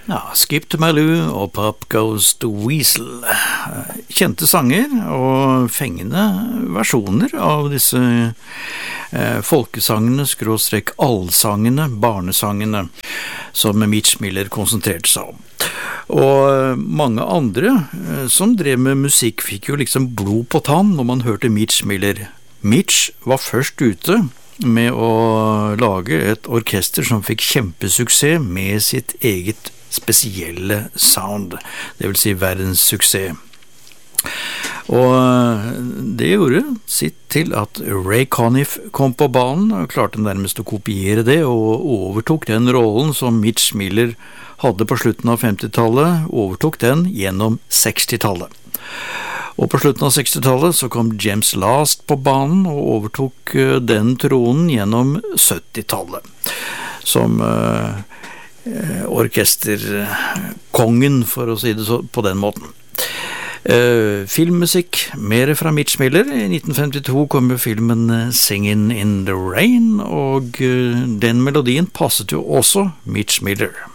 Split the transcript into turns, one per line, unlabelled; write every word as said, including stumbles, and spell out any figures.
Ja, Skip to Malou og Pop Goes the Weasel. Kjente sanger og fengende versjoner av disse eh, folkesangene, skråstrek allsangene, barnesangene, som Mitch Miller konsentrerte seg om. Og mange andre eh, som drev med musikk fikk jo liksom blod på tann når man hørte Mitch Miller. Mitch var først ute med å lage et orkester som fikk kjempesuksess med sitt eget spesielle sound, det vil si verdens suksess. Og det gjorde sitt til at Ray Conniff kom på banen og klarte nærmest å kopiere det og overtok den rollen som Mitch Miller hadde på slutten av femtitallet, overtok den gjennom sekstitallet. Og på slutten av sekstitallet så kom James Last på banen og overtok den tronen gjennom syttitallet, som uh, orkesterkongen, for å si det så, på den måten. Uh, filmmusikk, mer fra Mitch Miller. I nitten femtito kom jo filmen Singin' in the Rain, og uh, den melodien passet jo også Mitch Miller.